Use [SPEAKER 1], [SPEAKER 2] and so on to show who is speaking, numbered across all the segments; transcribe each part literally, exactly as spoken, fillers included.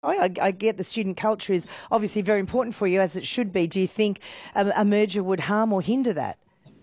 [SPEAKER 1] I, I get the student culture is obviously very important for you, as it should be. Do you think a, a merger would harm or hinder that?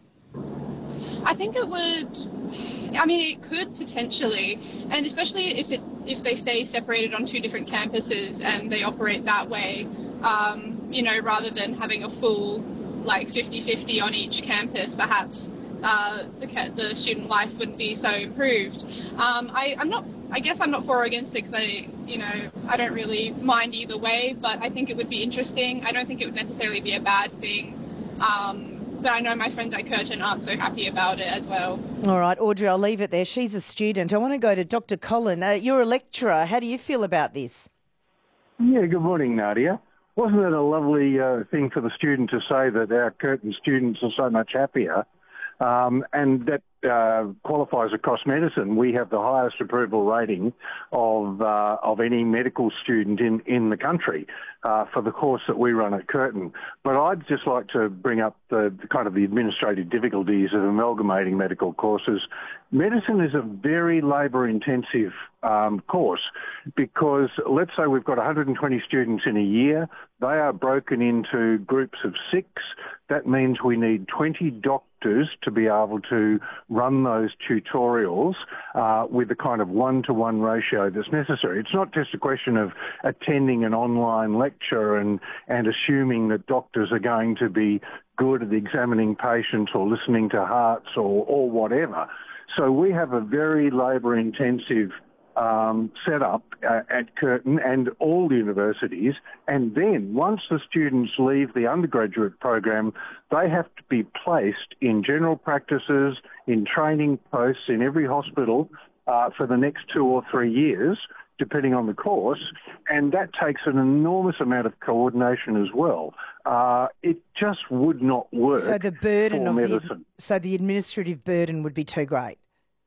[SPEAKER 2] I think it would. I mean, it could potentially, and especially if it if they stay separated on two different campuses and they operate that way, um, you know, rather than having a full like fifty-fifty on each campus, perhaps uh, the the student life wouldn't be so improved. Um, I, I'm not. I guess I'm not for or against it because I, you know, I don't really mind either way. But I think it would be interesting. I don't think it would necessarily be a bad thing. Um, But I know my friends at Curtin aren't so happy about it as well.
[SPEAKER 1] All right, Audrey, I'll leave it there. She's a student. I want to go to Doctor Colin. Uh, you're a lecturer. How do you feel about this?
[SPEAKER 3] Yeah, good morning, Nadia. Wasn't it a lovely uh, thing for the student to say that our Curtin students are so much happier? Um, and that uh, qualifies across medicine. We have the highest approval rating of uh, of any medical student in, in the country uh, for the course that we run at Curtin. But I'd just like to bring up the, the kind of the administrative difficulties of amalgamating medical courses. Medicine is a very labour-intensive um, course because let's say we've got one hundred twenty students in a year. They are broken into groups of six. That means we need twenty doctors to be able to run those tutorials uh, with the kind of one-to-one ratio that's necessary. It's not just a question of attending an online lecture and, and assuming that doctors are going to be good at examining patients or listening to hearts or, or whatever. So we have a very labour-intensive Um, set up uh, at Curtin and all universities, and then once the students leave the undergraduate program, they have to be placed in general practices, in training posts in every hospital uh, for the next two or three years, depending on the course, and that takes an enormous amount of coordination as well. Uh, it just would not work
[SPEAKER 1] so the burden
[SPEAKER 3] for
[SPEAKER 1] of
[SPEAKER 3] medicine.
[SPEAKER 1] The, so the administrative burden would be too great.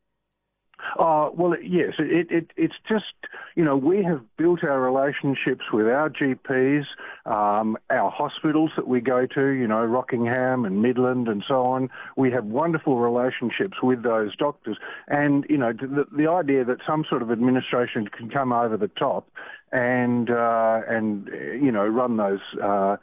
[SPEAKER 3] Uh, well, yes, it, it, it's just, you know, we have built our relationships with our G Ps, um, our hospitals that we go to, you know, Rockingham and Midland and so on. We have wonderful relationships with those doctors. And, you know, the, the idea that some sort of administration can come over the top and, uh, and you know, run those uh,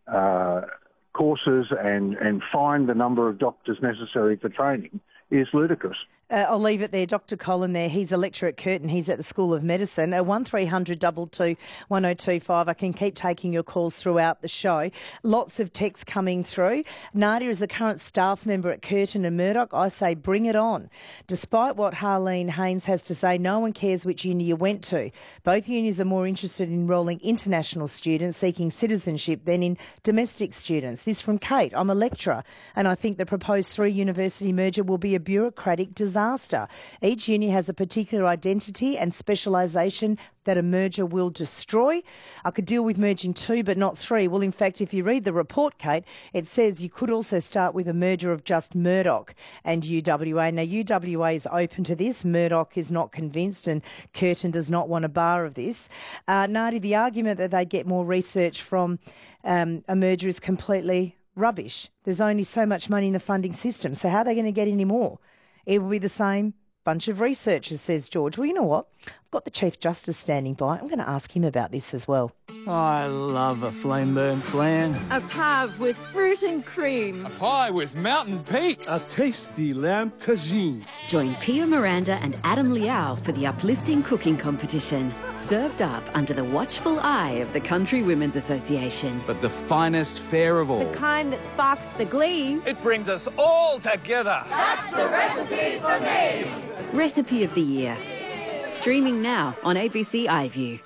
[SPEAKER 3] uh, courses and, and find the number of doctors necessary for training is ludicrous.
[SPEAKER 1] Uh, I'll leave it there. Doctor Colin there, he's a lecturer at Curtin. He's at the School of Medicine. Uh, one three hundred two two one oh two five. I can keep taking your calls throughout the show. Lots of texts coming through. Nadia is a current staff member at Curtin and Murdoch. I say bring it on. Despite what Harleen Haynes has to say, no one cares which uni you went to. Both unis are more interested in enrolling international students seeking citizenship than in domestic students. This from Kate. I'm a lecturer and I think the proposed three-university merger will be a bureaucratic disaster. Disaster. Each uni has a particular identity and specialisation that a merger will destroy. I could deal with merging two but not three. Well, in fact, if you read the report, Kate, it says you could also start with a merger of just Murdoch and U W A. Now, U W A is open to this. Murdoch is not convinced and Curtin does not want a bar of this. Uh, Nadi, the argument that they get more research from um, a merger is completely rubbish. There's only so much money in the funding system, so how are they going to get any more? It will be the same bunch of researchers, says George. Well, you know what? I've got the Chief Justice standing by. I'm going to ask him about this as well.
[SPEAKER 4] I love a flame-burnt flan.
[SPEAKER 5] A pave with fruit and cream.
[SPEAKER 6] A pie with mountain peaks.
[SPEAKER 7] A tasty lamb tagine.
[SPEAKER 8] Join Pia Miranda and Adam Liao for the uplifting cooking competition. Served up under the watchful eye of the Country Women's Association.
[SPEAKER 6] But the finest fare of all.
[SPEAKER 5] The kind that sparks the glee.
[SPEAKER 6] It brings us all together.
[SPEAKER 9] That's the recipe for me.
[SPEAKER 8] Recipe of the Year. Streaming now on A B C iView.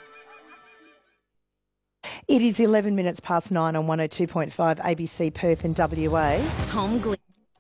[SPEAKER 1] It is eleven minutes past nine on one oh two point five A B C Perth and W A.
[SPEAKER 8] Tom Glenn.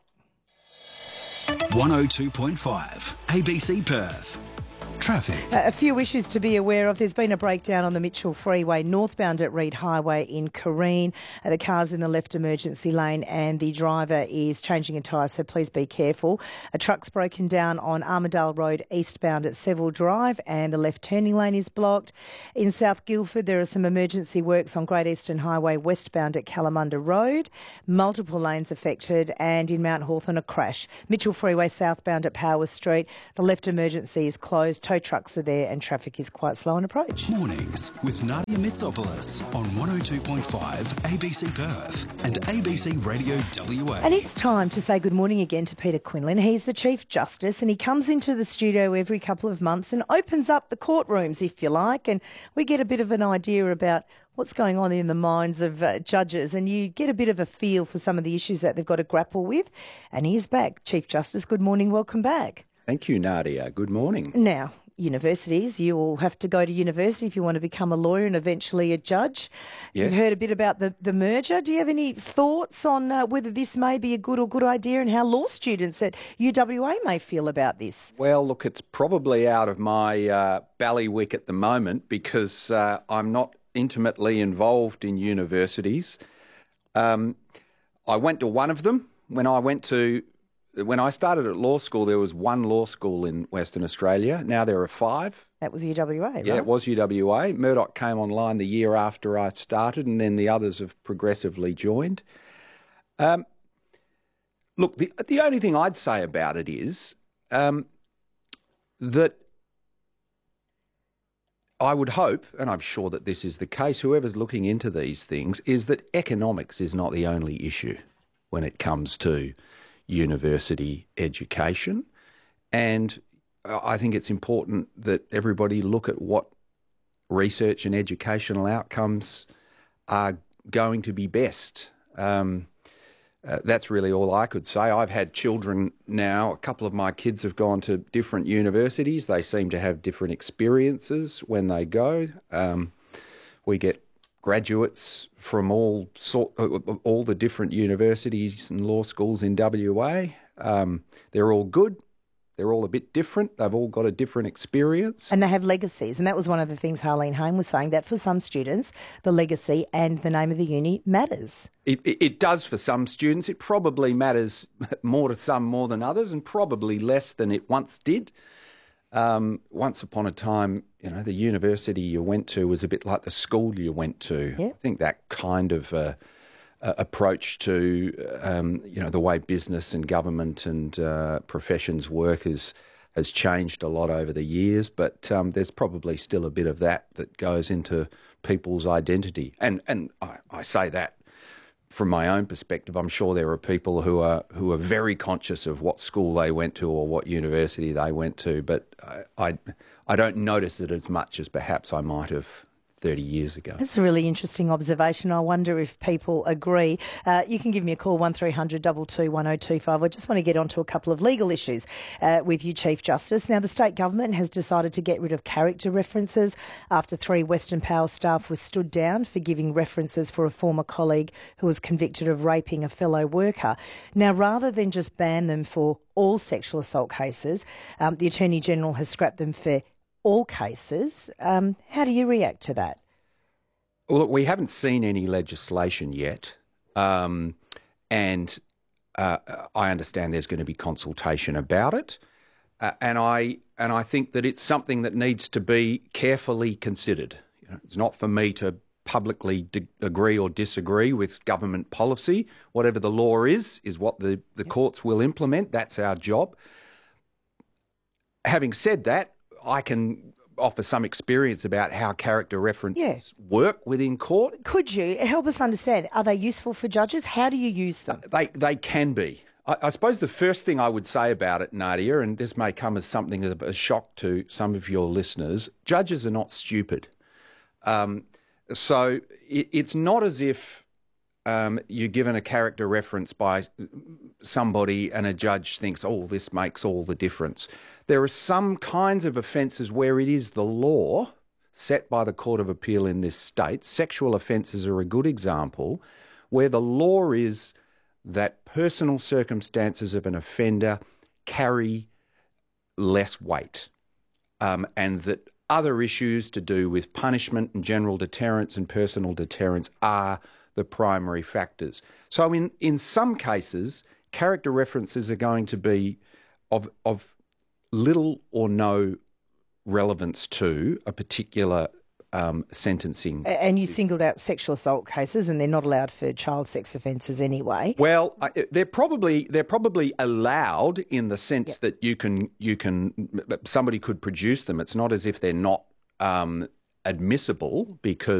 [SPEAKER 10] one oh two point five A B C Perth. Traffic.
[SPEAKER 1] Uh, a few issues to be aware of. There's been a breakdown on the Mitchell Freeway northbound at Reed Highway in Careen. Uh, the car's in the left emergency lane and the driver is changing a tyre, so please be careful. A truck's broken down on Armidale Road eastbound at Seville Drive and the left turning lane is blocked. In South Guildford, there are some emergency works on Great Eastern Highway westbound at Kalamunda Road. Multiple lanes affected, and in Mount Hawthorn, a crash. Mitchell Freeway southbound at Powers Street. The left emergency is closed. tow trucks are there and traffic is quite slow on approach.
[SPEAKER 10] Mornings with Nadia Mitsopoulos on one oh two point five A B C Perth and A B C Radio W A.
[SPEAKER 1] And it's time to say good morning again to Peter Quinlan. He's the Chief Justice and he comes into the studio every couple of months and opens up the courtrooms, if you like, and we get a bit of an idea about what's going on in the minds of uh, judges, and you get a bit of a feel for some of the issues that they've got to grapple with. And he's back. Chief Justice, good morning, welcome back.
[SPEAKER 11] Thank you, Nadia. Good morning.
[SPEAKER 1] Now, universities, you will have to go to university if you want to become a lawyer and eventually a judge.
[SPEAKER 11] Yes.
[SPEAKER 1] You've heard a bit about the, the merger. Do you have any thoughts on uh, whether this may be a good or good idea and how law students at U W A may feel about this?
[SPEAKER 11] Well, look, it's probably out of my uh, ballywick at the moment because uh, I'm not intimately involved in universities. Um, I went to one of them. When I went to, when I started at law school, there was one law school in Western Australia. Now there are five.
[SPEAKER 1] That was U W A, right?
[SPEAKER 11] Yeah, it was U W A. Murdoch came online the year after I started, and then the others have progressively joined. Um, look, the the only thing I'd say about it is um, that I would hope, and I'm sure that this is the case, whoever's looking into these things, is that economics is not the only issue when it comes to university education. And I think it's important that everybody look at what research and educational outcomes are going to be best. Um, uh, that's really all I could say. I've had children now. A couple of my kids have gone to different universities. They seem to have different experiences when they go. Um, we get graduates from all sort, all the different universities and law schools in W A. Um, they're all good. They're all a bit different. They've all got a different experience.
[SPEAKER 1] And they have legacies. And that was one of the things Harleen Hayne was saying, that for some students, the legacy and the name of the uni matters.
[SPEAKER 11] It, it, it does for some students. It probably matters more to some more than others, and probably less than it once did. Um, once upon a time, you know, the university you went to was a bit like the school you went to.
[SPEAKER 1] Yeah.
[SPEAKER 11] I think that kind of uh, uh, approach to, um, you know, the way business and government and uh, professions work is, has changed a lot over the years, but um, there's probably still a bit of that that goes into people's identity. And, and I, I say that from my own perspective. I'm sure there are people who are who are very conscious of what school they went to or what university they went to, but I I, I don't notice it as much as perhaps I might have thirty years ago.
[SPEAKER 1] That's a really interesting observation. I wonder if people agree. Uh, you can give me a call, one three hundred two two one oh two five. I just want to get onto a couple of legal issues uh, with you, Chief Justice. Now, the state government has decided to get rid of character references after three Western Power staff were stood down for giving references for a former colleague who was convicted of raping a fellow worker. Now, rather than just ban them for all sexual assault cases, um, the Attorney-General has scrapped them for all cases. Um, how do you react to that?
[SPEAKER 11] Well, look, we haven't seen any legislation yet, um, and uh, I understand there's going to be consultation about it, uh, and I and I think that it's something that needs to be carefully considered. You know, it's not for me to publicly di- agree or disagree with government policy. Whatever the law is, is what the, the courts will implement. That's our job. Having said that, I can offer some experience about how character references
[SPEAKER 1] Yeah.
[SPEAKER 11] work within court.
[SPEAKER 1] Could you help us understand, are they useful for judges? How do you use them?
[SPEAKER 11] They they can be. I, I suppose the first thing I would say about it, Nadia, and this may come as something of a shock to some of your listeners, judges are not stupid. Um, so it, it's not as if um, you're given a character reference by somebody and a judge thinks, oh, this makes all the difference. There are some kinds of offences where it is the law set by the Court of Appeal in this state. Sexual offences are a good example, where the law is that personal circumstances of an offender carry less weight, um, and that other issues to do with punishment and general deterrence and personal deterrence are the primary factors. So in, in some cases, character references are going to be of of little or no relevance to a particular um, sentencing.
[SPEAKER 1] And you singled out sexual assault cases, and they're not allowed for child sex offences anyway.
[SPEAKER 11] Well, they're probably they're probably allowed in the sense yep. that you can you can somebody could produce them. It's not as if they're not um, admissible because